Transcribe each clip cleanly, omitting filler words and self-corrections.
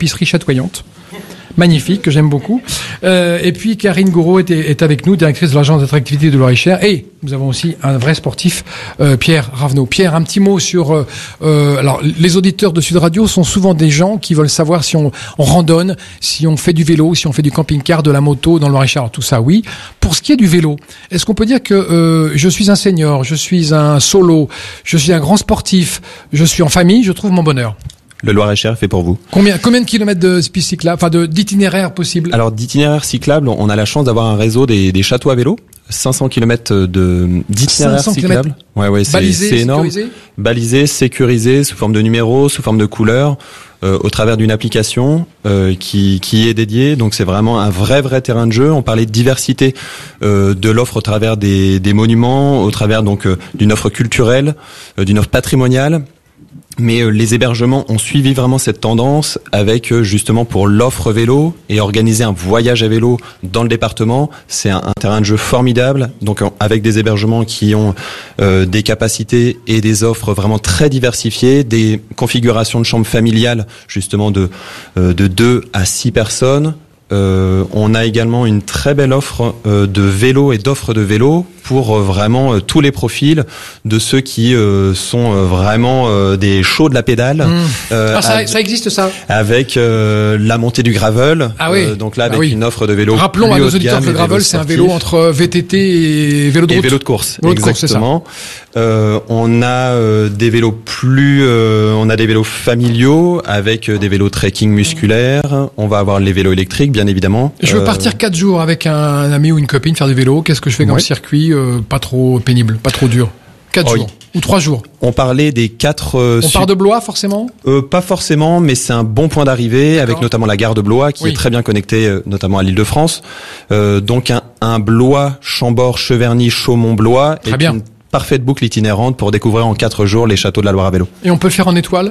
tapisserie chatoyante. Magnifique, que j'aime beaucoup. Et puis Karine Gouraud est avec nous, directrice de l'agence d'attractivité de Loir-et-Cher. Et nous avons aussi un vrai sportif, Pierre Ravenot. Pierre, un petit mot sur... alors, les auditeurs de Sud Radio sont souvent des gens qui veulent savoir si on randonne, si on fait du vélo, si on fait du camping-car, de la moto dans le Loir-et-Cher. Alors, tout ça, oui. Pour ce qui est du vélo, est-ce qu'on peut dire que je suis un senior, je suis un solo, je suis un grand sportif, je suis en famille, je trouve mon bonheur? Le Loir-et-Cher est fait pour vous. Combien de kilomètres de pistes cyclables, enfin d'itinéraires possibles? Alors d'itinéraires cyclables, on a la chance d'avoir un réseau des châteaux à vélo, 500 km d'itinéraires cyclables. Ouais, c'est énorme. Balisé, sécurisé, sous forme de numéros, sous forme de couleurs, au travers d'une application qui est dédiée. Donc c'est vraiment un vrai terrain de jeu. On parlait de diversité de l'offre au travers des monuments, au travers donc d'une offre culturelle, d'une offre patrimoniale. Mais les hébergements ont suivi vraiment cette tendance avec justement pour l'offre vélo et organiser un voyage à vélo dans le département. C'est un terrain de jeu formidable, donc avec des hébergements qui ont des capacités et des offres vraiment très diversifiées, des configurations de chambres familiales justement de 2 à 6 personnes. On a également une très belle offre de vélo et d'offres de vélo pour vraiment tous les profils de ceux qui sont vraiment des chauds de la pédale. Ça existe ça. Avec la montée du gravel. Ah oui. Donc là avec une offre de vélo. Rappelons à nos auditeurs que le gravel c'est un vélo entre VTT et vélo de route. Et vélo de course. Exactement. On a des vélos on a des vélos familiaux avec des vélos trekking musculaires. On va avoir les vélos électriques bien évidemment. Je veux partir 4 jours avec un ami ou une copine faire du vélo. Qu'est-ce que je fais comme circuit pas trop pénible, pas trop dur? 4 jours ou 3 jours. On parlait des 4... On part de Blois, forcément? Pas forcément, mais c'est un bon point d'arrivée, avec notamment la gare de Blois, qui est très bien connectée, notamment à l'Île-de-France. Donc un Blois, Chambord, Cheverny, Chaumont, Blois. Très bien. Une parfaite boucle itinérante pour découvrir en 4 jours les châteaux de la Loire à vélo. Et on peut le faire en étoile?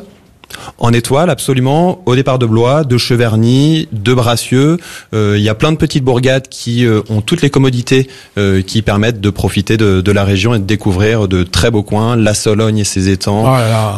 En étoile, absolument. Au départ de Blois, de Cheverny, de Bracieux. Il y a plein de petites bourgades qui ont toutes les commodités qui permettent de profiter de la région et de découvrir de très beaux coins. La Sologne et ses étangs,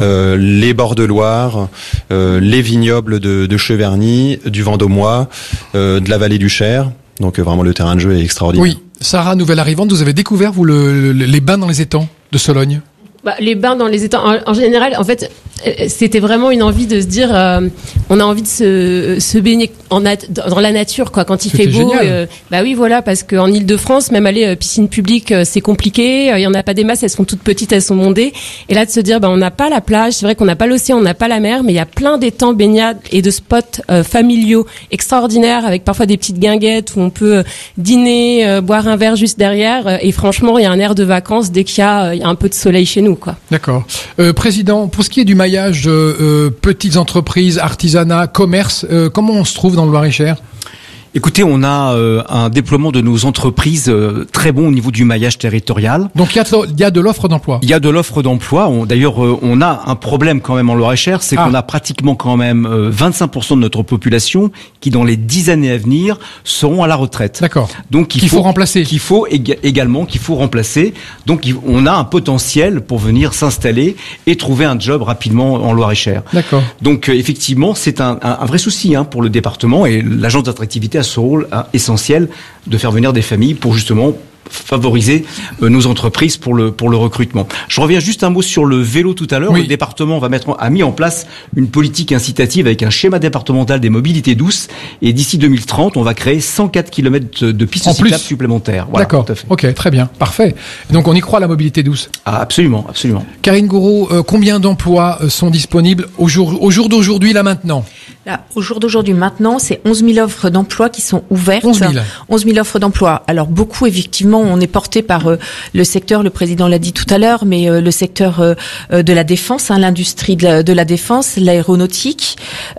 les bords de Loire, les vignobles de Cheverny, du Vendômois, de la vallée du Cher. Donc vraiment le terrain de jeu est extraordinaire. Oui. Sarah, nouvelle arrivante, vous avez découvert vous les bains dans les étangs de Sologne? Les bains dans les étangs, en général, en fait, c'était vraiment une envie de se dire, on a envie de se baigner dans la nature, quoi, quand il fait beau. Oui, voilà, parce qu'en Île-de-France, même aller piscine publique, c'est compliqué. Il y en a pas des masses, elles sont toutes petites, elles sont bondées. Et là, de se dire, on n'a pas la plage, c'est vrai qu'on n'a pas l'océan, on n'a pas la mer, mais il y a plein d'étangs baignades et de spots familiaux extraordinaires, avec parfois des petites guinguettes où on peut dîner, boire un verre juste derrière. Et franchement, il y a un air de vacances dès qu'il y a un peu de soleil chez nous, quoi. D'accord. Président, pour ce qui est du maillage petites entreprises, artisanat, commerce, comment on se trouve dans le Loir-et-Cher? Écoutez, on a un déploiement de nos entreprises très bon au niveau du maillage territorial. Donc il y a de l'offre d'emploi. Il y a de l'offre d'emploi. D'ailleurs, on a un problème quand même en Loir-et-Cher, c'est qu'on a pratiquement quand même 25% de notre population qui, dans les 10 années à venir, seront à la retraite. D'accord. Donc qu'il faut remplacer. Qu'il faut remplacer. Donc on a un potentiel pour venir s'installer et trouver un job rapidement en Loir-et-Cher. D'accord. Donc effectivement, c'est un vrai souci pour le département, et l'agence d'attractivité a ce rôle essentiel de faire venir des familles pour justement favoriser nos entreprises pour le recrutement. Je reviens juste un mot sur le vélo tout à l'heure. Le département a mis en place une politique incitative avec un schéma départemental des mobilités douces, et d'ici 2030, on va créer 104 km de pistes cyclables supplémentaires. Voilà, d'accord. Ok, très bien, parfait. Donc on y croit, la mobilité douce. Ah, absolument, absolument. Karine Gouraud, combien d'emplois sont disponibles au jour d'aujourd'hui, là maintenant? Là, au jour d'aujourd'hui, maintenant, c'est 11 000 offres d'emploi qui sont ouvertes. 11 000 offres d'emploi. Alors beaucoup, effectivement, on est porté par le secteur, le président l'a dit tout à l'heure, mais le secteur de la défense, l'industrie de la défense, l'aéronautique,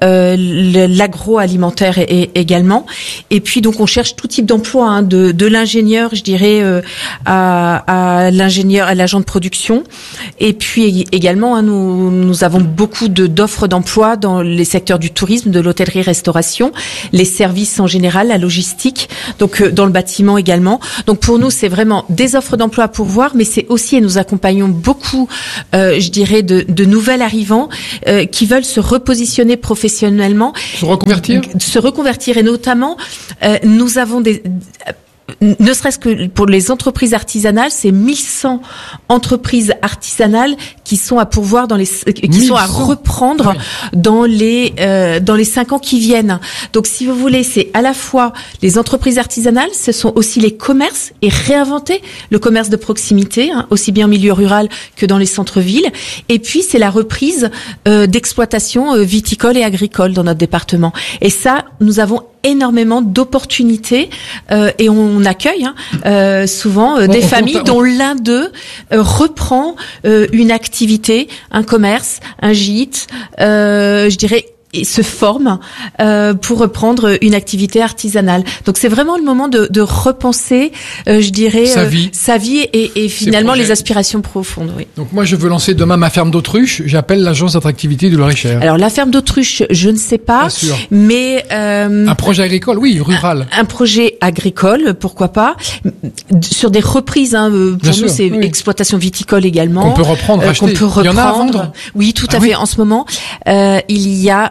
l'agroalimentaire également. Et puis donc on cherche tout type d'emploi, de l'ingénieur, je dirais, à l'ingénieur, à l'agent de production. Et puis également, nous avons beaucoup d'offres d'emploi dans les secteurs du tourisme, tourisme, de l'hôtellerie-restauration, les services en général, la logistique, donc dans le bâtiment également. Donc pour nous, c'est vraiment des offres d'emploi à pourvoir, mais c'est aussi, et nous accompagnons beaucoup, je dirais, de nouvelles arrivants qui veulent se repositionner professionnellement. Se reconvertir et notamment, nous avons ne serait-ce que pour les entreprises artisanales, c'est 1100 entreprises artisanales qui sont à pourvoir qui sont à reprendre dans les 5 ans qui viennent. Donc, si vous voulez, c'est à la fois les entreprises artisanales, ce sont aussi les commerces et réinventer le commerce de proximité, aussi bien en milieu rural que dans les centres-villes. Et puis, c'est la reprise d'exploitation viticole et agricole dans notre département. Et ça, nous avons énormément d'opportunités et on accueille souvent des familles dont l'un d'eux reprend une activité, un commerce, un gîte, je dirais, et se forme pour reprendre une activité artisanale. Donc c'est vraiment le moment de repenser, je dirais, sa vie et finalement les aspirations profondes. Oui. Donc moi je veux lancer demain ma ferme d'autruche. J'appelle l'agence d'attractivité du Loir-et-Cher. Alors la ferme d'autruche, je ne sais pas, mais un projet agricole, oui, rural. Un projet agricole, pourquoi pas, sur des reprises. Pour nous, c'est exploitation viticole également. Qu'on peut reprendre, acheter. Il y en a à vendre. Oui, tout à fait. En ce moment, il y a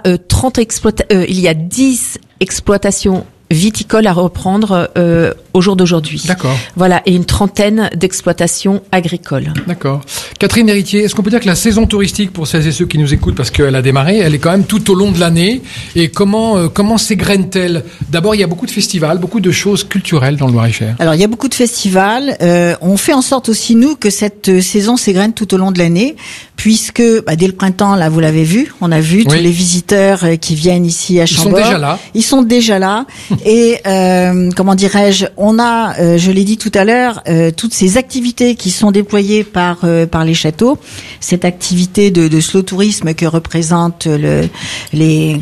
10 exploitations viticoles à reprendre au jour d'aujourd'hui. D'accord. Voilà, et une trentaine d'exploitations agricoles. D'accord. Catherine Héritier, est-ce qu'on peut dire que la saison touristique, pour celles et ceux qui nous écoutent, parce qu'elle a démarré, elle est quand même tout au long de l'année. Et comment s'égrène-t-elle ? D'abord, il y a beaucoup de festivals, beaucoup de choses culturelles dans le Loir-et-Cher. Alors, il y a beaucoup de festivals. On fait en sorte aussi, nous, que cette saison s'égrène tout au long de l'année, puisque dès le printemps, là, vous l'avez vu, on a vu tous les visiteurs qui viennent ici à Chambord. Ils sont déjà là. Et comment dirais-je, on a, je l'ai dit tout à l'heure, toutes ces activités qui sont déployées par les châteaux. Cette activité de slow tourisme que représentent les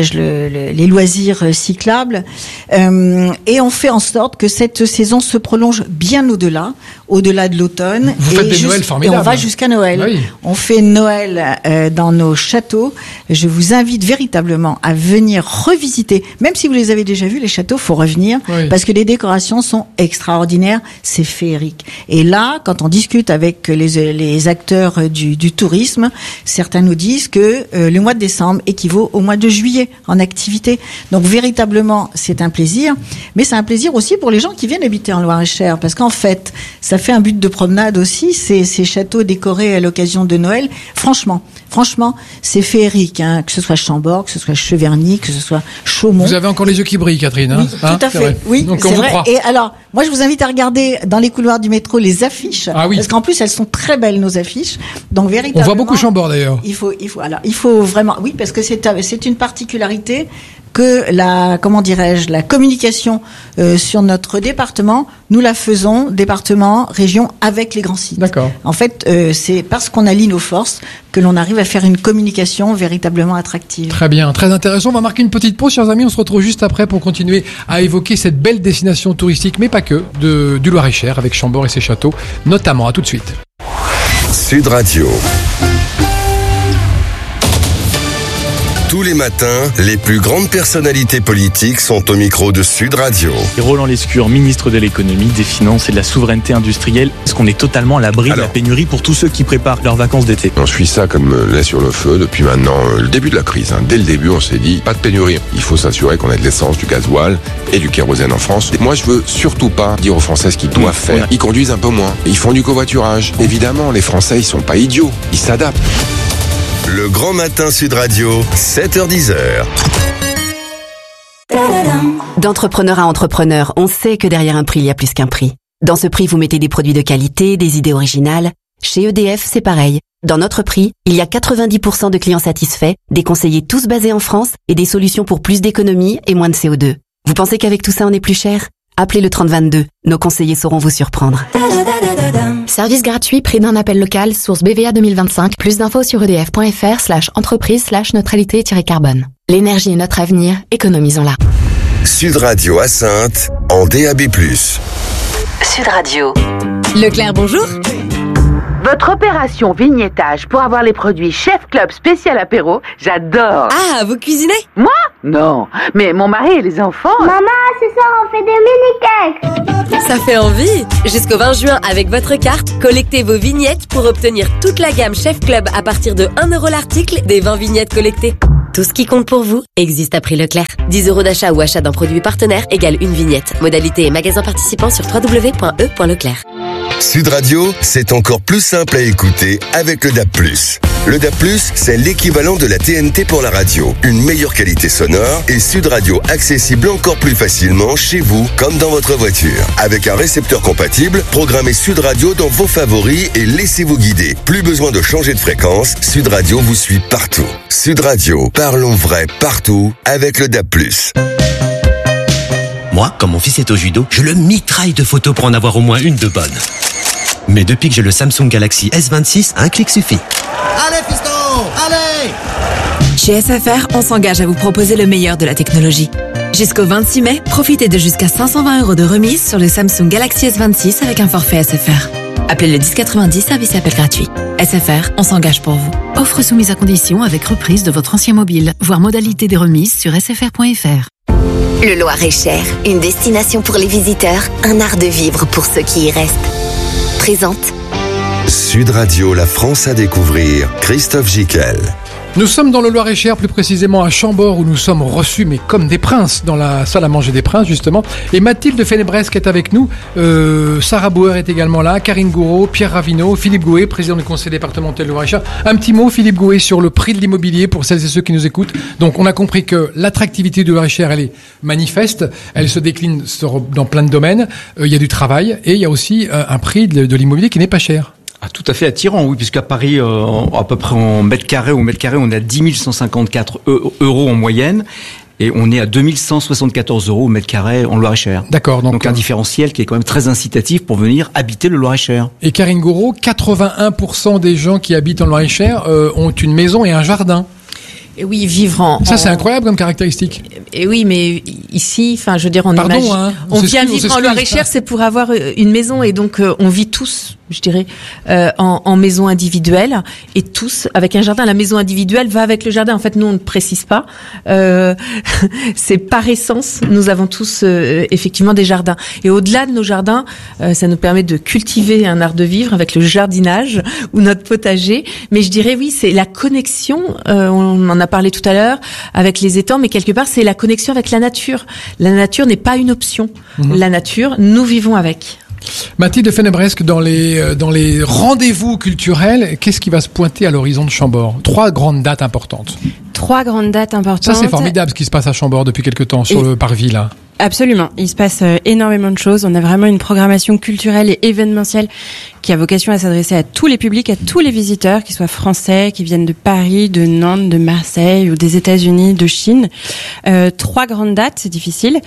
loisirs cyclables. Et on fait en sorte que cette saison se prolonge bien au-delà de l'automne. Vous faites des Noëls formidables. Et on va jusqu'à Noël. Oui. On fait Noël dans nos châteaux. Je vous invite véritablement à venir revisiter. Même si vous les avez déjà vus, les châteaux, faut revenir. Oui. Parce que les décorations sont extraordinaires. C'est féerique. Et là, quand on discute avec les acteurs du tourisme, certains nous disent que le mois de décembre équivaut au mois de juillet en activité. Donc véritablement, c'est un plaisir. Mais c'est un plaisir aussi pour les gens qui viennent habiter en Loir-et-Cher. Parce qu'en fait, ça fait un but de promenade aussi, ces châteaux décorés à l'occasion de Noël. Franchement, c'est féerique, que ce soit Chambord, que ce soit Cheverny, que ce soit Chaumont. Vous avez encore les yeux qui brillent, Catherine. Oui, tout à fait. Oui, donc c'est vrai. Et alors, moi, je vous invite à regarder dans les couloirs du métro les affiches. Ah oui. Parce qu'en plus, elles sont très belles, nos affiches. Donc, véritablement. On voit beaucoup Chambord, d'ailleurs. Il faut vraiment, oui, parce que c'est une particularité que la communication sur notre département, nous la faisons département, région avec les grands sites. D'accord. En fait, c'est parce qu'on allie nos forces que l'on arrive à faire une communication véritablement attractive. Très bien, très intéressant. On va marquer une petite pause, chers amis. On se retrouve juste après pour continuer à évoquer cette belle destination touristique, mais pas que, du Loir-et-Cher avec Chambord et ses châteaux, notamment. À tout de suite. Sud Radio. Tous les matins, les plus grandes personnalités politiques sont au micro de Sud Radio. Roland Lescure, ministre de l'économie, des finances et de la souveraineté industrielle. Est-ce qu'on est totalement à l'abri de la pénurie pour tous ceux qui préparent leurs vacances d'été ? On suit ça comme lait sur le feu depuis maintenant le début de la crise. Dès le début, on s'est dit, pas de pénurie. Il faut s'assurer qu'on ait de l'essence, du gasoil et du kérosène en France. Et moi, je veux surtout pas dire aux Français ce qu'ils doivent faire. Ils conduisent un peu moins. Ils font du covoiturage. Évidemment, les Français, ils sont pas idiots. Ils s'adaptent. Le Grand Matin Sud Radio, 7h-10h. D'entrepreneur à entrepreneur, on sait que derrière un prix, il y a plus qu'un prix. Dans ce prix, vous mettez des produits de qualité, des idées originales. Chez EDF, c'est pareil. Dans notre prix, il y a 90% de clients satisfaits, des conseillers tous basés en France et des solutions pour plus d'économies et moins de CO2. Vous pensez qu'avec tout ça, on est plus cher ? Appelez le 3022. Nos conseillers sauront vous surprendre. Service gratuit, prix d'un appel local, source BVA 2025. Plus d'infos sur edf.fr/entreprise/neutralité-carbone. L'énergie est notre avenir, économisons-la. Sud Radio à Saintes, en DAB+. Sud Radio. Leclerc, bonjour. Votre opération vignettage pour avoir les produits Chef Club spécial apéro, j'adore. Ah, vous cuisinez? Moi? Non, mais mon mari et les enfants... Maman, ce soir on fait des mini-cakes. Ça fait envie. Jusqu'au 20 juin, avec votre carte, collectez vos vignettes pour obtenir toute la gamme Chef Club à partir de 1 € l'article des 20 vignettes collectées. Tout ce qui compte pour vous existe à prix Leclerc. 10 € d'achat ou achat d'un produit partenaire égale une vignette. Modalité et magasin participant sur www.e.leclerc. Sud Radio, c'est encore plus simple à écouter avec le DAB+. Le DAB+, c'est l'équivalent de la TNT pour la radio. Une meilleure qualité sonore et Sud Radio accessible encore plus facilement chez vous comme dans votre voiture. Avec un récepteur compatible, programmez Sud Radio dans vos favoris et laissez-vous guider. Plus besoin de changer de fréquence, Sud Radio vous suit partout. Sud Radio, parlons vrai partout avec le DAB+. Moi, quand mon fils est au judo, je le mitraille de photos pour en avoir au moins une de bonne. Mais depuis que j'ai le Samsung Galaxy S26, un clic suffit. Allez, fiston, allez! Chez SFR, on s'engage à vous proposer le meilleur de la technologie. Jusqu'au 26 mai, profitez de jusqu'à 520 € de remise sur le Samsung Galaxy S26 avec un forfait SFR. Appelez le 1090, service et appel gratuit. SFR, on s'engage pour vous. Offre soumise à condition avec reprise de votre ancien mobile. Voir modalité des remises sur sfr.fr. Le Loir-et-Cher, une destination pour les visiteurs, un art de vivre pour ceux qui y restent. Présente Sud Radio, la France à découvrir, Christophe Gicquel. Nous sommes dans le Loir-et-Cher, plus précisément à Chambord, où nous sommes reçus, mais comme des princes, dans la salle à manger des princes, justement. Et Mathilde Fenebresque est avec nous, Sarah Bauer est également là, Karine Gouraud, Pierre Ravineau, Philippe Gouet, président du conseil départemental de Loir-et-Cher. Un petit mot, Philippe Gouet, sur le prix de l'immobilier pour celles et ceux qui nous écoutent. Donc, on a compris que l'attractivité du Loir-et-Cher, elle est manifeste, elle se décline dans plein de domaines. Il y a du travail et il y a aussi un prix de l'immobilier qui n'est pas cher. Ah, tout à fait attirant, oui, puisqu'à Paris, à peu près en mètre carré, on est à 10 154 € en moyenne. Et on est à 2174 € au mètre carré en Loir-et-Cher. D'accord. Donc un différentiel qui est quand même très incitatif pour venir habiter le Loir-et-Cher. Et Karine Gouraud, 81% des gens qui habitent en Loir-et-Cher ont une maison et un jardin. Et oui, vivre en... Ça, c'est incroyable comme caractéristique. Et oui, mais ici, enfin, je veux dire, on vient vivre en Loir-et-Cher, c'est pour avoir une maison. Et donc, on vit tous, je dirais, en maison individuelle. Et tous, avec un jardin. La maison individuelle va avec le jardin. En fait, nous, on ne précise pas. C'est par essence, nous avons tous, effectivement, des jardins. Et au-delà de nos jardins, ça nous permet de cultiver un art de vivre avec le jardinage ou notre potager. Mais je dirais, oui, c'est la connexion, on en a parlé tout à l'heure, avec les étangs, mais quelque part, c'est la connexion avec la nature. La nature n'est pas une option. La nature, nous vivons avec. Mathilde Fenebresque, dans les rendez-vous culturels, qu'est-ce qui va se pointer à l'horizon de Chambord? 3 grandes dates importantes. 3 grandes dates importantes. Ça, c'est formidable ce qui se passe à Chambord depuis quelque temps, sur le parvis, là. Absolument. Il se passe énormément de choses. On a vraiment une programmation culturelle et événementielle qui a vocation à s'adresser à tous les publics, à tous les visiteurs, qu'ils soient français, qui viennent de Paris, de Nantes, de Marseille ou des États-Unis, de Chine. 3 grandes dates, c'est difficile.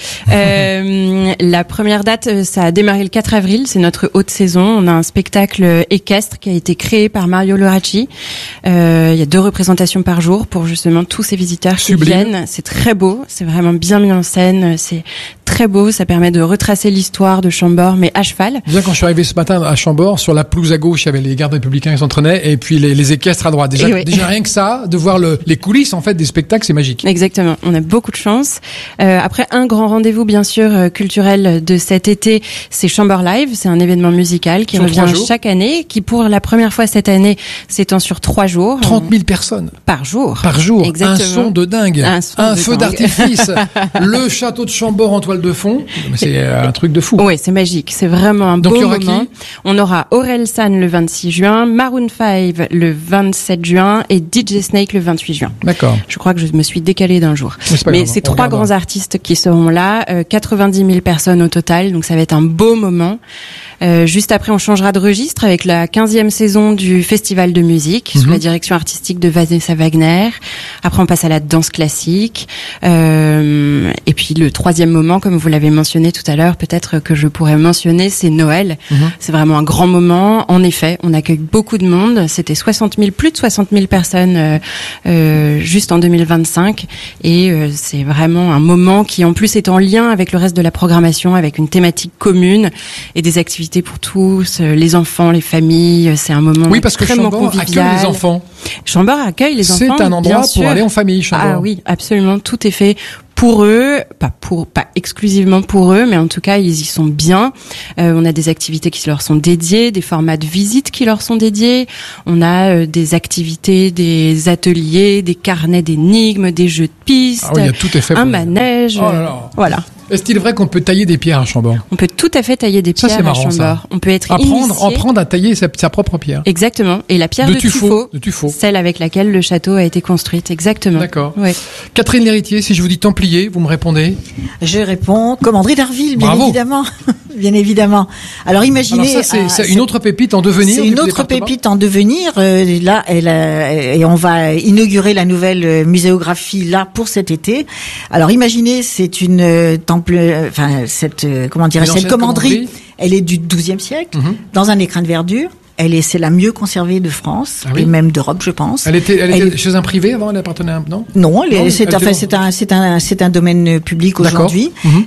La première date, ça a démarré le 4 avril. C'est notre haute saison. On a un spectacle équestre qui a été créé par Mario Loracci. Il y a 2 représentations par jour pour justement tous ces visiteurs qui viennent. C'est très beau. C'est vraiment bien mis en scène. C'est très beau, ça permet de retracer l'histoire de Chambord, mais à cheval. Bien, quand je suis arrivé ce matin à Chambord, sur la pelouse à gauche, il y avait les gardes républicains qui s'entraînaient, et puis les équestres à droite. Déjà rien que ça, de voir les coulisses en fait des spectacles, c'est magique. Exactement, on a beaucoup de chance. Après, un grand rendez-vous bien sûr culturel de cet été, c'est Chambord Live. C'est un événement musical qui revient chaque année, qui pour la première fois cette année s'étend sur 3 jours. 30 000 personnes par jour. Par jour. Exactement. Un son de dingue. Un feu d'artifice. Le château de Chambord en toile de fond. C'est un truc de fou. Oui, c'est magique. C'est vraiment un beau moment. On aura Aurel San le 26 juin, Maroon 5 le 27 juin et DJ Snake le 28 juin. D'accord. Je crois que je me suis décalée d'un jour. Mais c'est 3 grands artistes qui seront là, 90 000 personnes au total, donc ça va être un beau moment. Juste après, on changera de registre avec la 15e saison du Festival de musique sous la direction artistique de Vanessa Wagner. Après, on passe à la danse classique. Et puis, le 3e moment, comme vous l'avez mentionné tout à l'heure, peut-être que je pourrais mentionner, c'est Noël. C'est vraiment un grand moment. En effet, on accueille beaucoup de monde. C'était plus de 60 000 personnes juste en 2025. Et c'est vraiment un moment qui, en plus, est en lien avec le reste de la programmation, avec une thématique commune et des activités activités pour tous, les enfants, les familles. C'est un moment extrêmement convivial. Oui, parce que Chambord accueille les enfants. Chambord accueille les enfants. C'est un endroit pour aller en famille, Chambord. Ah oui, absolument. Tout est fait pour eux, pas exclusivement pour eux, mais en tout cas, ils y sont bien. On a des activités qui leur sont dédiées, des formats de visite qui leur sont dédiés. On a des activités, des ateliers, des carnets d'énigmes, des jeux de pistes, il y a tout est fait un manège. Oh là là. Voilà. Est-il vrai qu'on peut tailler des pierres à Chambord ? On peut tout à fait tailler des pierres à Chambord. Ça. On peut être apprendre à tailler sa propre pierre. Exactement. Et la pierre de Tuffeau, celle avec laquelle le château a été construite. Exactement. D'accord. Ouais. Catherine Lhéritier, si je vous dis Templier, vous me répondez ? Je réponds Commanderie d'Arville, bien évidemment. Bien évidemment. Alors imaginez. Alors ça, c'est une autre pépite en devenir. C'est une autre pépite en devenir. Là, et on va inaugurer la nouvelle muséographie là pour cet été. Alors imaginez, c'est une cette commanderie, elle est du XIIe siècle, dans un écrin de verdure. C'est la mieux conservée de France et même d'Europe, je pense. Elle était chez un privé avant, elle appartenait à un non, c'est un domaine public aujourd'hui.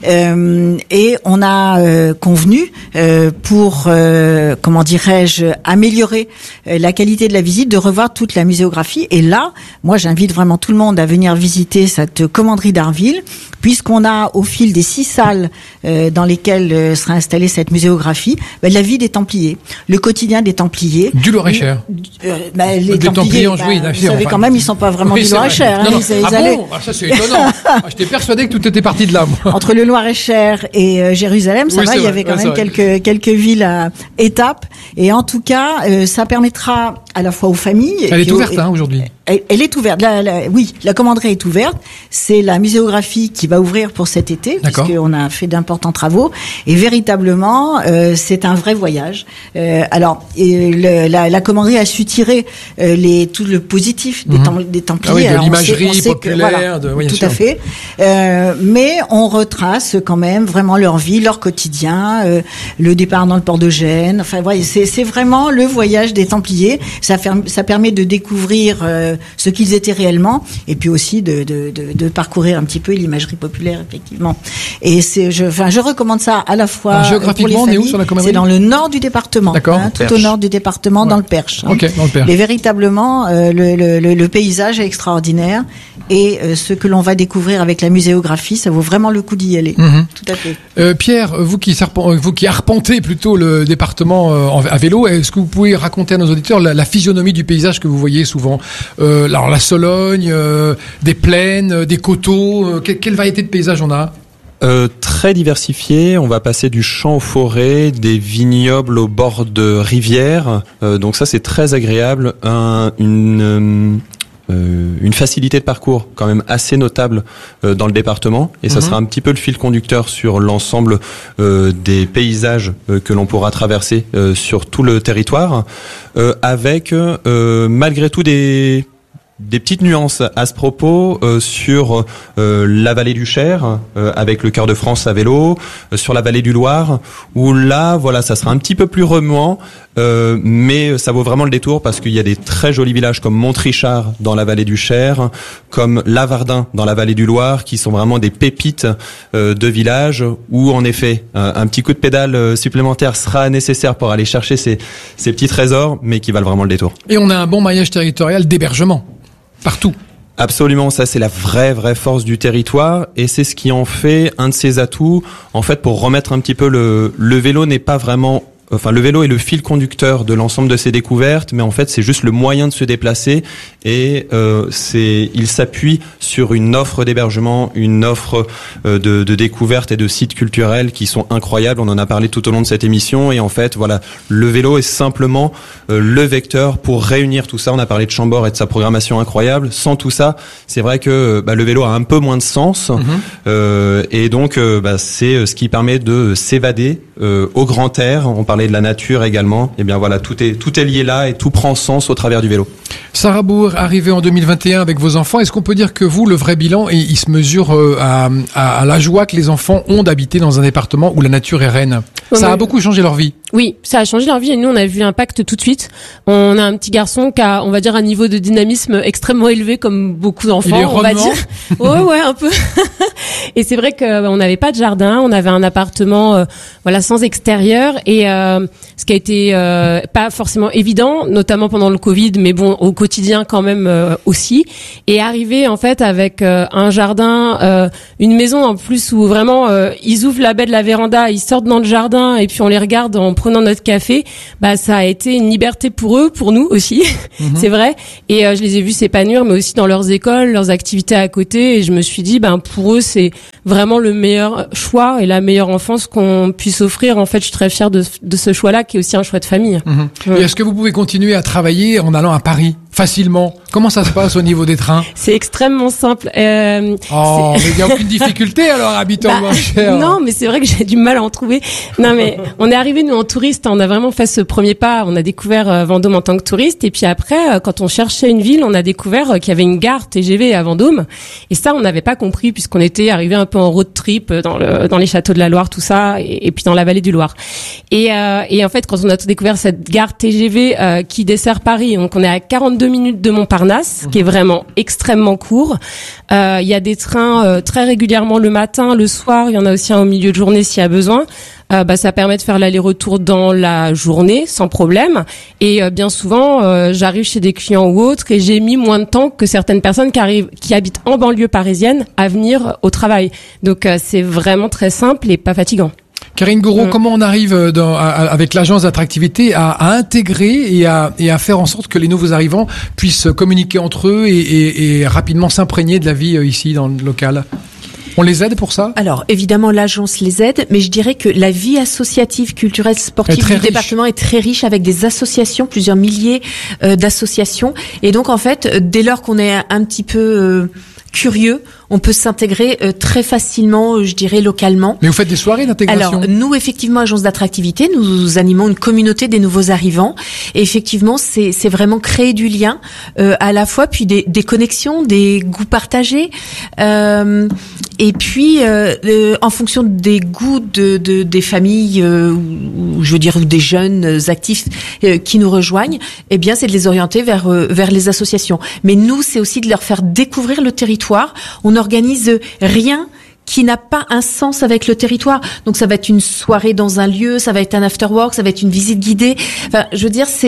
Et on a convenu pour comment dirais-je améliorer la qualité de la visite, de revoir toute la muséographie. Et là, moi, j'invite vraiment tout le monde à venir visiter cette commanderie d'Arville, puisqu'on a au fil des 6 salles dans lesquelles sera installée cette muséographie, la vie des Templiers, le quotidien des Templiers. Du Loir-et-Cher. Les Templiers, vous savez quand même, ils sont pas vraiment du Loir-et-Cher. Bon, ça c'est étonnant. J'étais persuadé que tout était parti de là. Moi. Entre le Loir-et-Cher et Jérusalem, ça va. Il y avait quand même quelques villes à étapes. Et en tout cas, ça permettra à la fois aux familles. Elle est ouverte aujourd'hui. Elle est ouverte. Oui, la commanderie est ouverte. C'est la muséographie qui va ouvrir pour cet été, puisqu'on a fait d'importants travaux. Et véritablement, c'est un vrai voyage. La commanderie a su tirer tout le positif des Templiers. De l'imagerie populaire. Tout à fait. Mais on retrace quand même vraiment leur vie, leur quotidien, le départ dans le port de Gênes. Enfin, c'est vraiment le voyage des Templiers. Ça permet de découvrir ce qu'ils étaient réellement, et puis aussi de parcourir un petit peu l'imagerie populaire, effectivement. Et je recommande ça à la fois. Alors, géographiquement, pour les familles, on est où sur la commanderie ? C'est dans le nord du département, tout au nord du département, dans le Perche. Dans le Perche. Et véritablement, le paysage est extraordinaire, et ce que l'on va découvrir avec la muséographie, ça vaut vraiment le coup d'y aller. Tout à fait. Pierre, vous qui arpentez plutôt le département à vélo, est-ce que vous pouvez raconter à nos auditeurs la physionomie du paysage que vous voyez souvent ? Alors la Sologne, des plaines, des coteaux, quelle variété de paysages on a ? Très diversifié. On va passer du champ aux forêts, des vignobles au bord de rivières. Donc ça, c'est très agréable. Une facilité de parcours quand même assez notable dans le département, et ça sera un petit peu le fil conducteur sur l'ensemble des paysages que l'on pourra traverser sur tout le territoire, avec malgré tout des petites nuances à ce propos sur la vallée du Cher avec le Cœur de France à vélo, sur la vallée du Loir, où là ça sera un petit peu plus remuant, mais ça vaut vraiment le détour parce qu'il y a des très jolis villages comme Montrichard dans la vallée du Cher, comme Lavardin dans la vallée du Loir, qui sont vraiment des pépites de villages où en effet un petit coup de pédale supplémentaire sera nécessaire pour aller chercher ces petits trésors, mais qui valent vraiment le détour. Et on a un bon maillage territorial d'hébergement partout. Absolument, ça c'est la vraie force du territoire, et c'est ce qui en fait un de ses atouts. En fait, pour remettre un petit peu le vélo n'est pas vraiment... Enfin, le vélo est le fil conducteur de l'ensemble de ces découvertes, mais en fait, c'est juste le moyen de se déplacer, et il s'appuie sur une offre d'hébergement, une offre de découvertes et de sites culturels qui sont incroyables. On en a parlé tout au long de cette émission, et en fait, le vélo est simplement le vecteur pour réunir tout ça. On a parlé de Chambord et de sa programmation incroyable. Sans tout ça, c'est vrai que le vélo a un peu moins de sens, et donc c'est ce qui permet de s'évader au grand air. On parlait de la nature également. Et bien tout est lié là, et tout prend sens au travers du vélo. Sarah Bourg, arrivée en 2021 avec vos enfants, est-ce qu'on peut dire que vous, le vrai bilan, il se mesure à la joie que les enfants ont d'habiter dans un département où la nature est reine ? Ça a beaucoup changé leur vie. Oui, ça a changé leur vie, et nous on a vu l'impact tout de suite. On a un petit garçon qui a, on va dire, un niveau de dynamisme extrêmement élevé, comme beaucoup d'enfants, on va dire. Ouais, un peu. Et c'est vrai qu'on n'avait pas de jardin, on avait un appartement sans extérieur et ce qui a été pas forcément évident, notamment pendant le Covid, mais bon au quotidien quand même aussi. Et arriver en fait avec un jardin, une maison en plus où vraiment ils ouvrent la baie de la véranda, ils sortent dans le jardin et puis on les regarde en prenant notre café, ça a été une liberté pour eux, pour nous aussi, c'est vrai. Et je les ai vus s'épanouir, mais aussi dans leurs écoles, leurs activités à côté. Et je me suis dit, pour eux, c'est vraiment le meilleur choix et la meilleure enfance qu'on puisse offrir. En fait, je suis très fière de ce choix-là, qui est aussi un choix de famille. Et est-ce que vous pouvez continuer à travailler en allant à Paris facilement? Comment ça se passe au niveau des trains? C'est extrêmement simple. Mais il n'y a aucune difficulté alors, habitant moins cher. Non, mais c'est vrai que j'ai du mal à en trouver. Non, mais on est arrivé nous en touriste, on a vraiment fait ce premier pas. On a découvert Vendôme en tant que touriste, et puis après, quand on cherchait une ville, on a découvert qu'il y avait une gare TGV à Vendôme. Et ça, on n'avait pas compris puisqu'on était arrivé un peu en road trip dans les châteaux de la Loire, tout ça, et puis dans la vallée du Loire. Et en fait, quand on a découvert cette gare TGV qui dessert Paris, donc on est à 42 minutes de Montparnasse, qui est vraiment extrêmement court. Il y a des trains très régulièrement le matin, le soir. Il y en a aussi un au milieu de journée s'il y a besoin. Ça permet de faire l'aller-retour dans la journée sans problème. Et bien souvent, j'arrive chez des clients ou autres et j'ai mis moins de temps que certaines personnes qui habitent en banlieue parisienne à venir au travail. Donc c'est vraiment très simple et pas fatigant. Karine Gouraud, comment on arrive avec l'agence d'attractivité à intégrer et à faire en sorte que les nouveaux arrivants puissent communiquer entre eux et rapidement s'imprégner de la vie ici dans le local? On les aide pour ça? Alors, évidemment, l'agence les aide, mais je dirais que la vie associative, culturelle, sportive du département est très riche avec des associations, plusieurs milliers d'associations. Et donc, en fait, dès lors qu'on est un petit peu curieux, on peut s'intégrer très facilement, je dirais, localement. Mais vous faites des soirées d'intégration? Alors, nous, effectivement, agence d'attractivité, nous animons une communauté des nouveaux arrivants. Et effectivement, c'est vraiment créer du lien, à la fois, puis des connexions, des goûts partagés, et puis, en fonction des goûts des familles, ou je veux dire, ou des jeunes actifs qui nous rejoignent, eh bien, c'est de les orienter vers les associations. Mais nous, c'est aussi de leur faire découvrir le territoire. On n'organise rien qui n'a pas un sens avec le territoire. Donc ça va être une soirée dans un lieu, ça va être un after-work, ça va être une visite guidée. Enfin, je veux dire,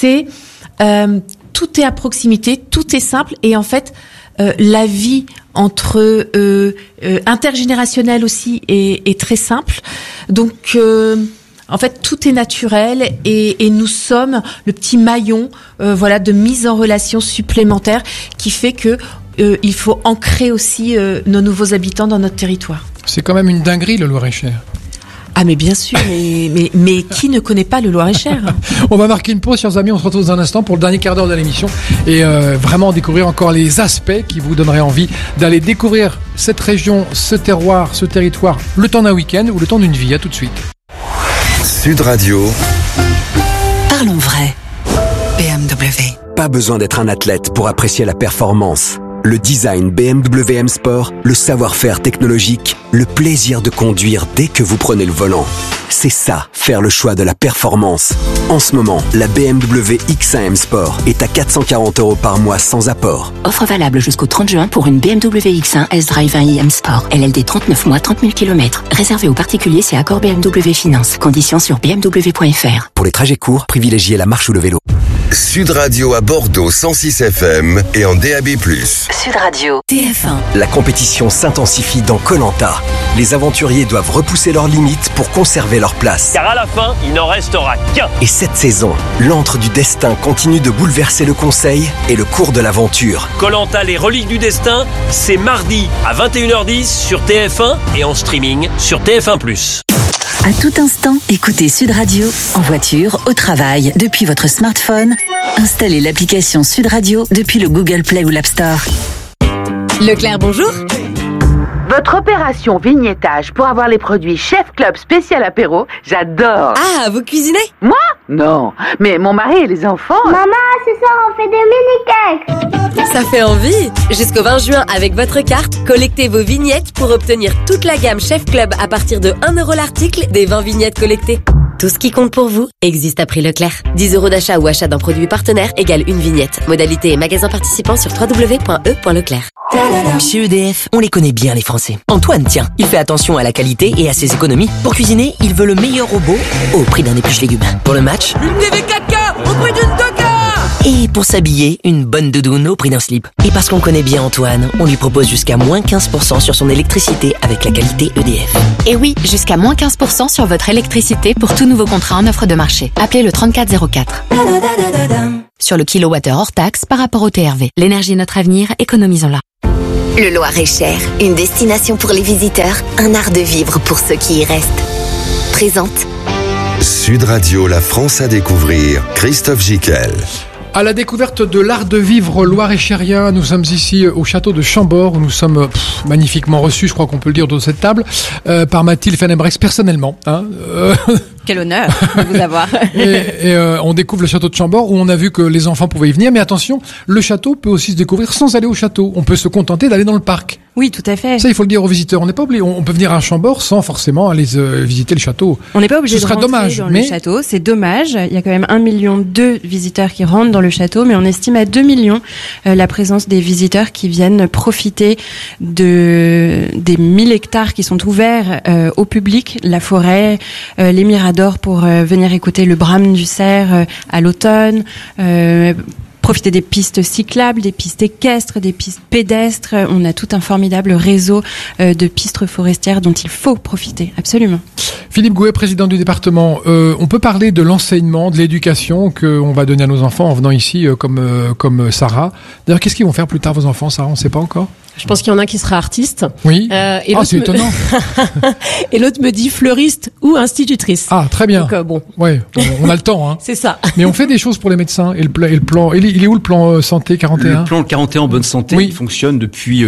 tout est à proximité, tout est simple, et en fait, la vie entre intergénérationnelle aussi est très simple. Donc en fait, tout est naturel et nous sommes le petit maillon, de mise en relation supplémentaire qui fait que il faut ancrer aussi nos nouveaux habitants dans notre territoire. C'est quand même une dinguerie, le Loir-et-Cher. Ah mais bien sûr, mais qui ne connaît pas le Loir-et-Cher? On va marquer une pause, chers amis, on se retrouve dans un instant pour le dernier quart d'heure de l'émission et vraiment découvrir encore les aspects qui vous donneraient envie d'aller découvrir cette région, ce terroir, ce territoire, le temps d'un week-end ou le temps d'une vie. À tout de suite. Sud Radio. Parlons vrai. BMW. Pas besoin d'être un athlète pour apprécier la performance. Le design BMW M Sport, le savoir-faire technologique, le plaisir de conduire dès que vous prenez le volant. C'est ça, faire le choix de la performance. En ce moment, la BMW X1 M Sport est à 440 € par mois sans apport. Offre valable jusqu'au 30 juin pour une BMW X1 S-Drive 1i M Sport. LLD 39 mois, 30 000 km. Réservé aux particuliers, c'est accord BMW Finance. Conditions sur bmw.fr. Pour les trajets courts, privilégiez la marche ou le vélo. Sud Radio à Bordeaux 106 FM et en DAB+. Sud Radio. TF1. La compétition s'intensifie dans Koh-Lanta. Les aventuriers doivent repousser leurs limites pour conserver leur place. Car à la fin, il n'en restera qu'un. Et cette saison, l'antre du destin continue de bouleverser le conseil et le cours de l'aventure. Koh-Lanta, les reliques du destin, c'est mardi à 21h10 sur TF1 et en streaming sur TF1+. À tout instant, écoutez Sud Radio, en voiture, au travail, depuis votre smartphone. Installez l'application Sud Radio depuis le Google Play ou l'App Store. Leclerc, bonjour. Votre opération vignettage pour avoir les produits Chef Club spécial apéro, j'adore. Ah, vous cuisinez? Moi? Non, mais mon mari et les enfants. Maman, ce soir on fait des mini-cakes. Ça fait envie. Jusqu'au 20 juin, avec votre carte, collectez vos vignettes pour obtenir toute la gamme Chef Club à partir de 1 € l'article des 20 vignettes collectées. Tout ce qui compte pour vous existe à prix Leclerc. 10 € d'achat ou achat d'un produit partenaire égale une vignette. Modalité et magasin participant sur www.e.leclerc. Chez EDF, on les connaît bien les Français. Antoine, tiens, il fait attention à la qualité et à ses économies. Pour cuisiner, il veut le meilleur robot au prix d'un épluche légumes. Pour le match, une TV 4K au prix d'une 2K. Et pour s'habiller, une bonne doudoune au prix d'un slip. Et parce qu'on connaît bien Antoine, on lui propose jusqu'à moins 15% sur son électricité avec la qualité EDF. Et oui, jusqu'à moins 15% sur votre électricité pour tout nouveau contrat en offre de marché. Appelez le 3404. Sur le kilowattheure hors taxe par rapport au TRV. L'énergie est notre avenir, économisons-la. Le Loir-et-Cher, une destination pour les visiteurs, un art de vivre pour ceux qui y restent. Présente Sud Radio, la France à découvrir, Christophe Gicquel. À la découverte de l'art de vivre loir-et-chérien, nous sommes ici au château de Chambord où nous sommes magnifiquement reçus, je crois qu'on peut le dire, de cette table, par Mathilde Fenebrex personnellement. Quel honneur de vous avoir. Et on découvre le château de Chambord où on a vu que les enfants pouvaient y venir, mais attention, le château peut aussi se découvrir sans aller au château. On peut se contenter d'aller dans le parc. Oui, tout à fait. Ça, il faut le dire aux visiteurs. On n'est pas obligé. On peut venir à Chambord sans forcément aller visiter le château. On n'est pas obligé de rentrer dans le château. C'est dommage. Il y a quand même 1,2 million de visiteurs qui rentrent dans le château, mais on estime à 2 millions la présence des visiteurs qui viennent profiter des 1000 hectares qui sont ouverts au public, la forêt, les miradors pour venir écouter le brame du cerf à l'automne. Profiter des pistes cyclables, des pistes équestres, des pistes pédestres. On a tout un formidable réseau de pistes forestières dont il faut profiter, absolument. Philippe Gouet, président du département, on peut parler de l'enseignement, de l'éducation qu'on va donner à nos enfants en venant ici comme Sarah. D'ailleurs, qu'est-ce qu'ils vont faire plus tard vos enfants, Sarah? On ne sait pas encore. Je pense qu'il y en a un qui sera artiste. Oui. C'est étonnant. Et l'autre me dit fleuriste ou institutrice. Ah, très bien. Donc, bon. Ouais, on a le temps, hein. C'est ça. Mais on fait des choses pour les médecins. Et le plan, il est où le plan santé 41? Le plan 41 bonne santé, il fonctionne depuis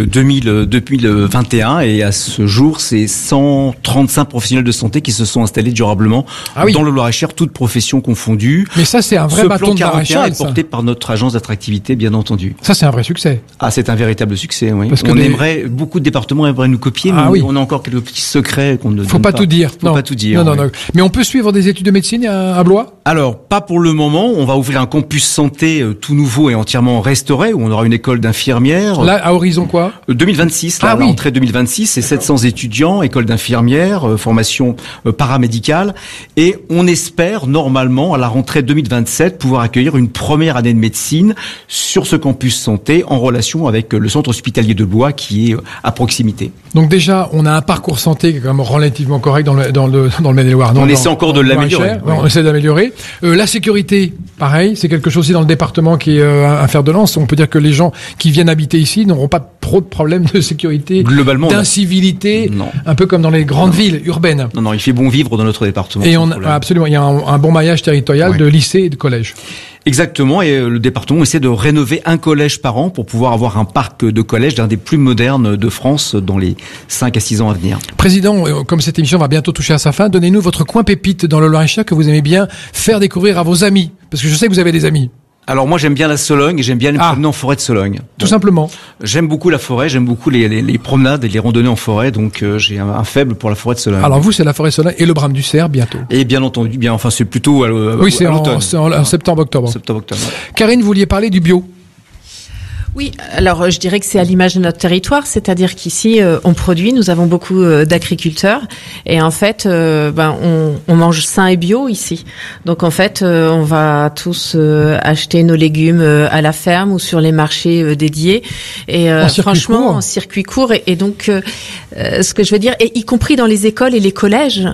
2021 et à ce jour, c'est 135 professionnels de santé qui se sont installés durablement dans le Loir-et-Cher, toutes professions confondues. Mais ça, c'est un vrai bâton de maréchal. Ce plan 41 est porté par notre agence d'attractivité, bien entendu. Ça, c'est un vrai succès. Ah, c'est un véritable succès, oui. Parce que aimerait, beaucoup de départements aimeraient nous copier, mais on a encore quelques petits secrets qu'on ne donne pas. Faut pas tout dire. Faut pas tout dire. Non. Mais on peut suivre des études de médecine à Blois? Alors, pas pour le moment. On va ouvrir un campus santé tout nouveau et entièrement restauré, où on aura une école d'infirmières. Là, à horizon quoi? 2026. Là, l'entrée 2026, c'est 700 étudiants, école d'infirmières, formation paramédicale. Et on espère, normalement, à la rentrée 2027, pouvoir accueillir une première année de médecine sur ce campus santé, en relation avec le centre hospitalier de Blois, qui est à proximité. Donc déjà, on a un parcours santé qui est quand même relativement correct dans le Maine-et-Loire. On essaie encore de l'améliorer. On essaie d'améliorer. La sécurité, pareil, c'est quelque chose aussi dans le département qui est un fer de lance. On peut dire que les gens qui viennent habiter ici n'auront pas trop de problèmes de sécurité, globalement, d'incivilité, un peu comme dans les grandes villes urbaines. Non, il fait bon vivre dans notre département. Et absolument, il y a un bon maillage territorial de lycées et de collèges. Exactement, et le département essaie de rénover un collège par an pour pouvoir avoir un parc de collèges d'un des plus modernes de France dans les 5 à 6 ans à venir. Président, comme cette émission va bientôt toucher à sa fin, donnez-nous votre coin pépite dans le Loir-et-Cher que vous aimez bien faire découvrir à vos amis, parce que je sais que vous avez des amis. Alors moi j'aime bien la Sologne et j'aime bien les promener en forêt de Sologne. Tout simplement. J'aime beaucoup la forêt, j'aime beaucoup les promenades et les randonnées en forêt, donc j'ai un faible pour la forêt de Sologne. Alors vous c'est la forêt de Sologne et le brame du cerf bientôt. Et bien entendu, c'est plutôt à l'automne. C'est en septembre-octobre. Septembre-octobre. Karine, vous vouliez parler du bio? Oui, alors je dirais que c'est à l'image de notre territoire, c'est-à-dire qu'ici on produit, nous avons beaucoup d'agriculteurs et en fait on mange sain et bio ici. Donc en fait on va tous acheter nos légumes à la ferme ou sur les marchés dédiés et franchement en circuit court et donc ce que je veux dire, et y compris dans les écoles et les collèges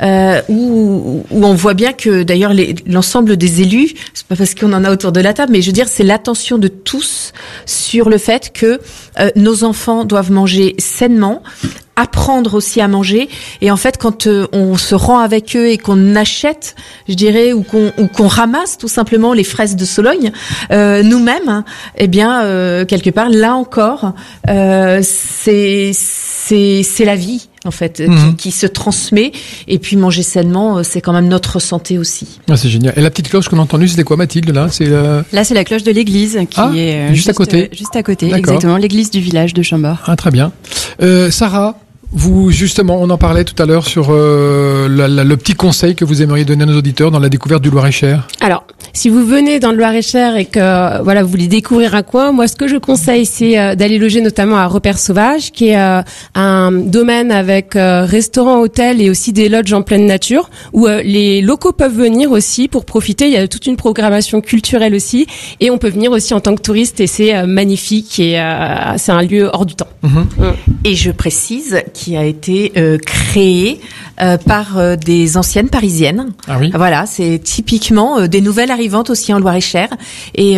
où on voit bien que d'ailleurs l'ensemble des élus, c'est pas parce qu'on en a autour de la table, mais je veux dire c'est l'attention de tous sur le fait que nos enfants doivent manger sainement, apprendre aussi à manger, et en fait quand on se rend avec eux et qu'on achète, je dirais, ou qu'on ramasse tout simplement les fraises de Sologne nous-mêmes, quelque part là encore c'est la vie en fait qui se transmet, et puis manger sainement c'est quand même notre santé aussi. Ah, c'est génial. Et la petite cloche qu'on a entendue, c'était quoi, Mathilde? Là c'est la cloche de l'église qui est juste à côté. Juste à côté, exactement, l'église du village de Chambord. Ah, très bien. Sarah, Vous, justement, on en parlait tout à l'heure sur le petit conseil que vous aimeriez donner à nos auditeurs dans la découverte du Loir-et-Cher. Alors, si vous venez dans le Loir-et-Cher et que voilà, vous voulez découvrir un coin, moi, ce que je conseille, c'est d'aller loger notamment à Repère Sauvage, qui est un domaine avec restaurant, hôtel et aussi des lodges en pleine nature, où les locaux peuvent venir aussi pour profiter. Il y a toute une programmation culturelle aussi, et on peut venir aussi en tant que touriste, et c'est magnifique et c'est un lieu hors du temps. Et je précise qui a été créé par des anciennes parisiennes. Ah oui. Voilà, c'est typiquement des nouvelles arrivantes aussi en Loir-et-Cher et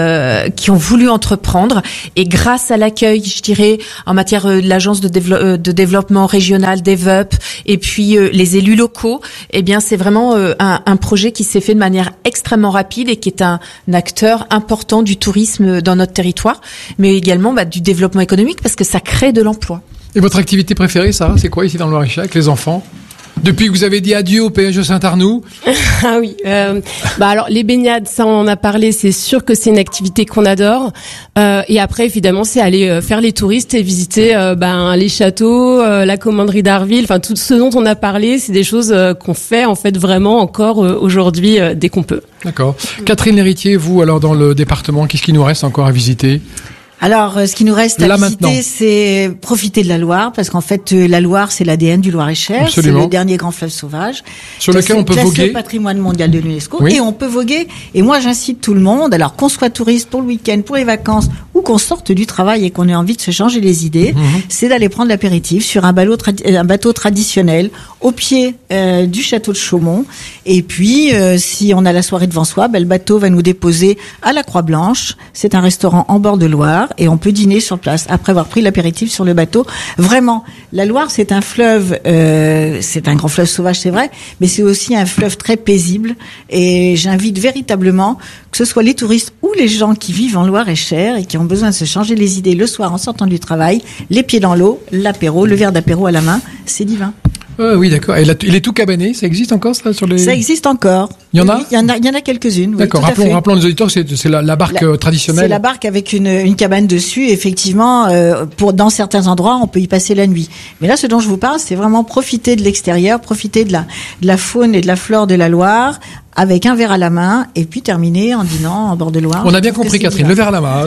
qui ont voulu entreprendre. Et grâce à l'accueil, je dirais, en matière de l'agence de développement régional, DevUp, et puis les élus locaux, eh bien, c'est vraiment un projet qui s'est fait de manière extrêmement rapide et qui est un acteur important du tourisme dans notre territoire, mais également du développement économique parce que ça crée de l'emploi. Et votre activité préférée, Sarah, c'est quoi ici dans le Loir-et-Cher avec les enfants ? Depuis que vous avez dit adieu au péage de Saint-Arnoux. Ah oui. Alors les baignades, ça on en a parlé. C'est sûr que c'est une activité qu'on adore. Et après, évidemment, c'est aller faire les touristes et visiter les châteaux, la commanderie d'Arville. Enfin, tout ce dont on a parlé, c'est des choses qu'on fait en fait vraiment encore aujourd'hui dès qu'on peut. D'accord. Catherine L'Héritier, vous alors dans le département, qu'est-ce qui nous reste encore à visiter ? Alors, ce qui nous reste à visiter, c'est profiter de la Loire, parce qu'en fait, la Loire, c'est l'ADN du Loir-et-Cher. Absolument. C'est le dernier grand fleuve sauvage. Sur lequel on peut voguer. Classé patrimoine mondial de l'UNESCO. Oui. Et on peut voguer. Et moi, j'incite tout le monde, alors qu'on soit touriste pour le week-end, pour les vacances, ou qu'on sorte du travail et qu'on ait envie de se changer les idées, c'est d'aller prendre l'apéritif sur un bateau traditionnel au pied du château de Chaumont. Et puis, si on a la soirée devant soi, le bateau va nous déposer à la Croix-Blanche. C'est un restaurant en bord de Loire. Et on peut dîner sur place après avoir pris l'apéritif sur le bateau. Vraiment, la Loire, c'est un fleuve, c'est un grand fleuve sauvage, c'est vrai, mais c'est aussi un fleuve très paisible. Et j'invite véritablement que ce soit les touristes ou les gens qui vivent en Loire-et-Cher et qui ont besoin de se changer les idées le soir en sortant du travail, les pieds dans l'eau, l'apéro, le verre d'apéro à la main, c'est divin. Oui, d'accord. Et il est tout cabané, ça existe encore ça sur les... Ça existe encore. Il y en a. Il y en a quelques-unes. D'accord. Oui, rappelons les auditeurs que c'est la barque traditionnelle. C'est la barque avec une cabane dessus. Effectivement, dans certains endroits, on peut y passer la nuit. Mais là, ce dont je vous parle, c'est vraiment profiter de l'extérieur, profiter de la faune et de la flore de la Loire, avec un verre à la main, et puis terminer en dînant en bord de Loire. On a bien compris, Catherine, le verre à la main.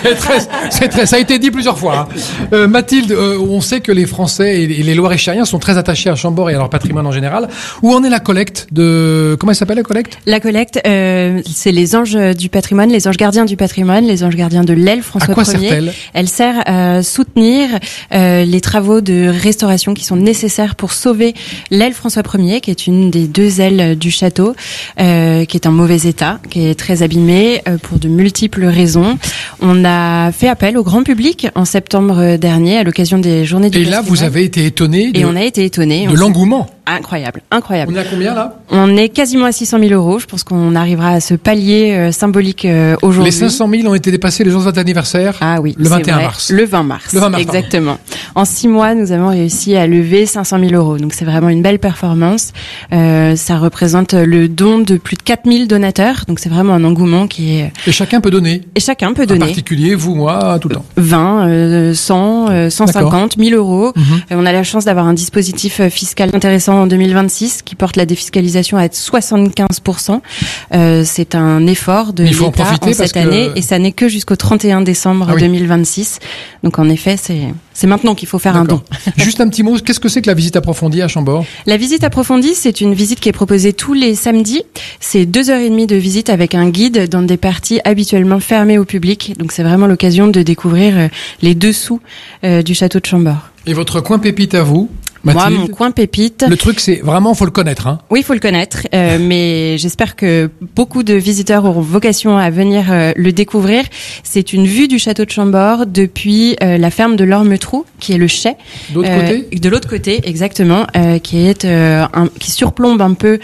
Ça a été dit plusieurs fois. Mathilde, on sait que les Français et les Loir-et-Chériens sont très attachés à Chambord et à leur patrimoine en général. Où en est la collecte de... Comment elle s'appelle la collecte ? La collecte, c'est les anges du patrimoine, les anges gardiens du patrimoine, les anges gardiens de l'aile François Ier. À quoi sert-elle ? Elle sert à soutenir les travaux de restauration qui sont nécessaires pour sauver l'aile François Ier, qui est une des deux ailes du château. Qui est en mauvais état, qui est très abîmé pour de multiples raisons. On a fait appel au grand public en septembre dernier à l'occasion des journées du patrimoine. Et là, vous avez été étonnés on a été étonnés. De l'engouement. Incroyable. On est à combien là ? On est quasiment à 600 000 €. Je pense qu'on arrivera à ce palier symbolique aujourd'hui. Les 500 000 ont été dépassés le jour de votre anniversaire. Ah oui, le 21 mars. Le 20 mars. Exactement. En 6 mois, nous avons réussi à lever 500 000 €. Donc c'est vraiment une belle performance. Ça représente le don de plus de 4000 donateurs. Donc c'est vraiment un engouement qui est... Et chacun peut donner. En particulier, vous, moi, tout le temps. 20, 100, 150, 1000 €. On a la chance d'avoir un dispositif fiscal intéressant en 2026 qui porte la défiscalisation à être 75%. C'est un effort de l'État en cette année et ça n'est que jusqu'au 31 décembre 2026. Donc en effet, c'est maintenant qu'il faut faire un don. Juste un petit mot, qu'est-ce que c'est que la visite approfondie à Chambord ? La visite approfondie, c'est une visite qui est proposée tous les samedis. C'est 2h30 de visite avec un guide dans des parties habituellement fermées au public. Donc c'est vraiment l'occasion de découvrir les dessous du château de Chambord. Et votre coin pépite à vous ? Mathilde, moi, mon coin pépite. Le truc, c'est vraiment, faut le connaître, hein. Oui, faut le connaître, mais j'espère que beaucoup de visiteurs auront vocation à venir le découvrir. C'est une vue du château de Chambord depuis la ferme de l'Ormetrou, qui est le chai. De l'autre côté, exactement, qui surplombe un peu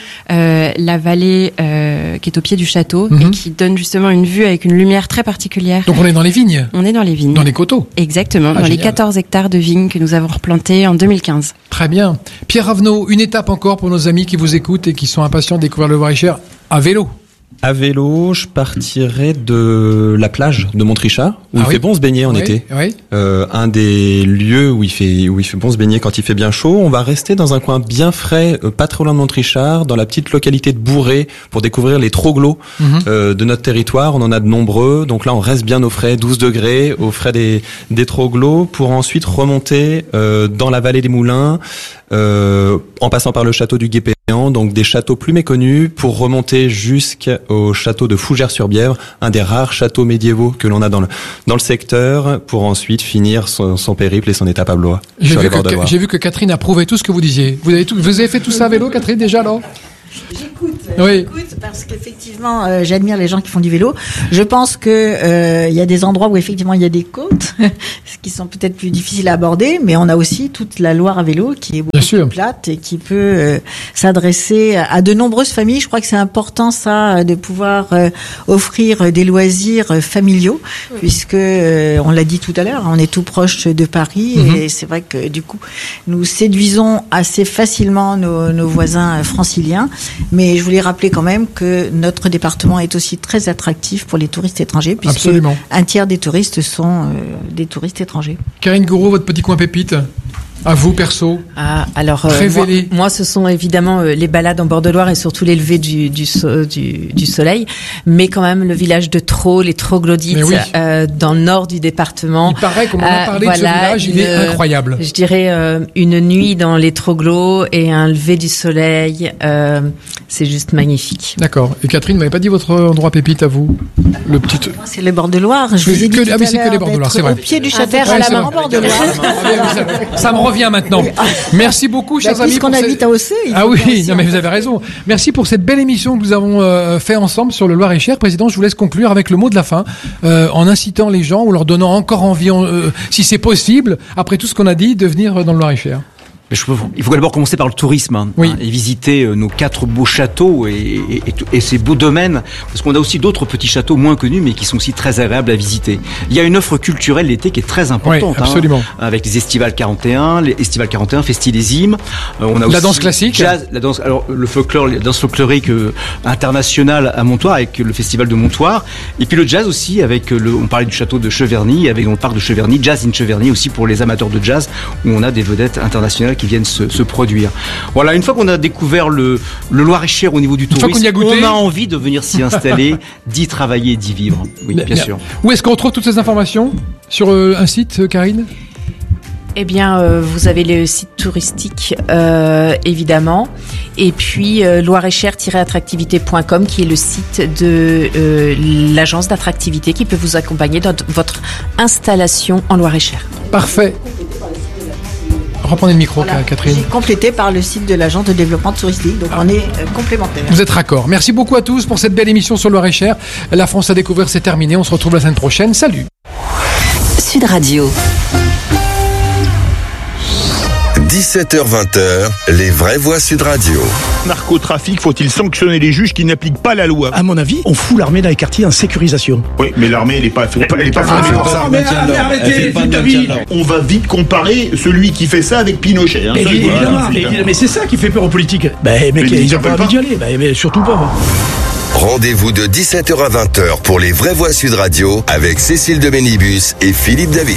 la vallée qui est au pied du château et qui donne justement une vue avec une lumière très particulière. Donc on est dans les vignes. On est dans les vignes. Dans les coteaux. Exactement, dans les 14 hectares de vignes que nous avons replantés en 2015. Très bien. Pierre Ravenot, une étape encore pour nos amis qui vous écoutent et qui sont impatients de découvrir le Loir-et-Cher à vélo. À vélo, je partirais de la plage de Montrichard, où il fait bon se baigner en été. Oui. Un des lieux où il fait bon se baigner quand il fait bien chaud. On va rester dans un coin bien frais, pas trop loin de Montrichard, dans la petite localité de Bourré, pour découvrir les troglots de notre territoire. On en a de nombreux, donc là on reste bien au frais, 12 degrés, au frais des troglots, pour ensuite remonter dans la vallée des Moulins, en passant par le château du Guépéant, donc des châteaux plus méconnus, pour remonter jusqu'au château de Fougères-sur-Bièvre, un des rares châteaux médiévaux que l'on a dans le secteur, pour ensuite finir son périple et son étape à Blois. J'ai vu que Catherine approuvait tout ce que vous disiez. Vous avez fait tout ça à vélo, Catherine, déjà, alors? J'écoute parce qu'effectivement, j'admire les gens qui font du vélo. Je pense que il y a des endroits où effectivement il y a des côtes, ce qui sont peut-être plus difficiles à aborder, mais on a aussi toute la Loire à vélo qui est beaucoup plus plate et qui peut s'adresser à de nombreuses familles. Je crois que c'est important ça, de pouvoir offrir des loisirs familiaux, puisque on l'a dit tout à l'heure, on est tout proche de Paris et c'est vrai que du coup nous séduisons assez facilement nos voisins franciliens. Mais je voulais rappeler quand même que notre département est aussi très attractif pour les touristes étrangers, puisque un tiers des touristes sont des touristes étrangers. Karine Gouraud, votre petit coin pépite, à vous perso. Alors moi ce sont évidemment les balades en bord de Loire et surtout les levées du soleil, mais quand même le village de Traux, les troglodytes dans le nord du département. Il paraît, comme on a parlé de ce village, il est incroyable. Je dirais une nuit dans les troglots et un lever du soleil, c'est juste magnifique. D'accord. Et Catherine, vous m'avez pas dit votre endroit pépite à vous? Le petit. C'est les bords de Loire. Je vous ai dit tout à l'heure, c'est que les bords de Loire, c'est vrai. Au pied du château à la main en bord de Loire. Ça me revient maintenant. Merci beaucoup, chers amis. Puisqu'on habite à Aussay. Ah oui, non mais vous avez raison. Merci pour cette belle émission que nous avons fait ensemble sur le Loir-et-Cher. Président, je vous laisse conclure avec le mot de la fin, en incitant les gens ou leur donnant encore envie, si c'est possible, après tout ce qu'on a dit, de venir dans le Loir-et-Cher. Il faut d'abord commencer par le tourisme et visiter nos 4 beaux châteaux et ces beaux domaines, parce qu'on a aussi d'autres petits châteaux moins connus mais qui sont aussi très agréables à visiter. Il y a une offre culturelle l'été qui est très importante, absolument. Avec les Estivales 41, Festillésime. On a aussi la danse classique, jazz, la danse, alors le folklore, la danse folklorique internationale à Montoire avec le festival de Montoire, et puis le jazz aussi avec on parlait du château de Cheverny, avec le parc de Cheverny, Jazz in Cheverny aussi pour les amateurs de jazz, où on a des vedettes internationales qui viennent se produire. Voilà, une fois qu'on a découvert le Loir-et-Cher au niveau du tourisme, on a envie de venir s'y installer, d'y travailler, d'y vivre. Oui, bien sûr. Où est-ce qu'on retrouve toutes ces informations? Sur un site, Karine? Eh bien, vous avez le site touristique, évidemment, et puis loirecher-attractivité.com qui est le site de l'agence d'attractivité qui peut vous accompagner dans votre installation en Loir-et-Cher. Parfait. Reprenez le micro, Catherine. J'ai complété par le site de l'agence de développement touristique, donc on est complémentaires. Vous êtes raccord. Merci beaucoup à tous pour cette belle émission sur Loir-et-Cher. La France à découvrir, c'est terminé. On se retrouve la semaine prochaine. Salut. Sud Radio. 17h-20h, les vraies voix Sud Radio. Narcotrafic, faut-il sanctionner les juges qui n'appliquent pas la loi? À mon avis, on fout l'armée dans les quartiers en sécurisation. Oui, mais l'armée, elle est pas formée pour ça. Arrêtez, on va vite comparer celui qui fait ça avec Pinochet. Hein, évidemment, mais c'est ça qui fait peur aux politiques. Mais ils n'ont pas envie d'y aller, mais surtout pas. Rendez-vous de 17h à 20h pour les vraies voix Sud Radio avec Cécile de Bénibus et Philippe David.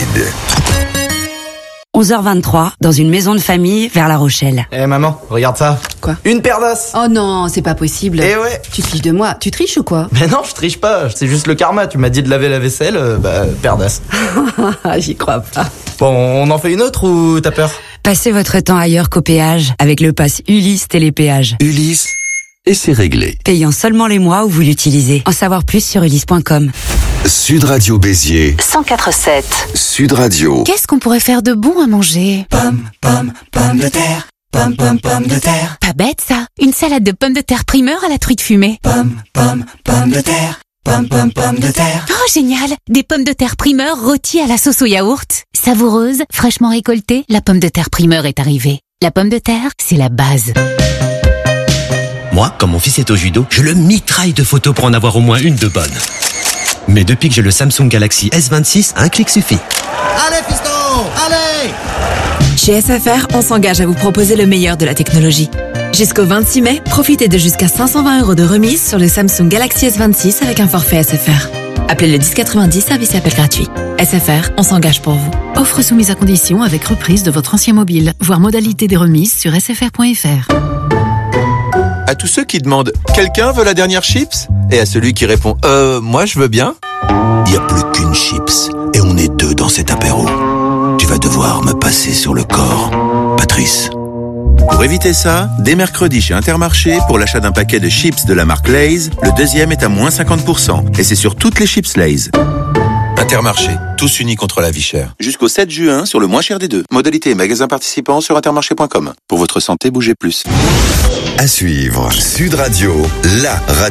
11h23, dans une maison de famille vers La Rochelle. Maman, regarde ça. Quoi? Une paire d'as. Oh non, c'est pas possible. Eh ouais. Tu te fiches de moi. Tu triches ou quoi? Mais non, je triche pas. C'est juste le karma. Tu m'as dit de laver la vaisselle, paire d'as. J'y crois pas. Bon, on en fait une autre ou t'as peur? Passez votre temps ailleurs qu'au péage avec le pass Ulysse Télépéage. Ulysse, et c'est réglé. Payant seulement les mois où vous l'utilisez. En savoir plus sur ulysse.com. Sud Radio Béziers 104.7. Sud Radio. Qu'est-ce qu'on pourrait faire de bon à manger? Pommes de terre. Pommes de terre. Pas bête ça. Une salade de pommes de terre primeur à la truite fumée. Pommes de terre. Pommes de terre. Oh génial. Des pommes de terre primeur rôties à la sauce au yaourt. Savoureuse, fraîchement récoltée, la pomme de terre primeur est arrivée. La pomme de terre, c'est la base. Moi, quand mon fils est au judo, je le mitraille de photos pour en avoir au moins une de bonne. Mais depuis que j'ai le Samsung Galaxy S26, un clic suffit. Allez fiston, allez! Chez SFR, on s'engage à vous proposer le meilleur de la technologie. Jusqu'au 26 mai, profitez de jusqu'à 520 € de remise sur le Samsung Galaxy S26 avec un forfait SFR. Appelez le 1090, service et appel gratuit. SFR, on s'engage pour vous. Offre soumise à condition avec reprise de votre ancien mobile. Voir modalité des remises sur sfr.fr. À tous ceux qui demandent « Quelqu'un veut la dernière chips ?» et à celui qui répond « Moi je veux bien », il n'y a plus qu'une chips et on est deux dans cet apéro. Tu vas devoir me passer sur le corps, Patrice. Pour éviter ça, dès mercredi chez Intermarché, pour l'achat d'un paquet de chips de la marque Lay's, le deuxième est à moins 50%. Et c'est sur toutes les chips Lay's. Intermarché, tous unis contre la vie chère. Jusqu'au 7 juin sur le moins cher des deux. Modalité et magasins participants sur intermarché.com. Pour votre santé, bougez plus. À suivre, Sud Radio, la radio.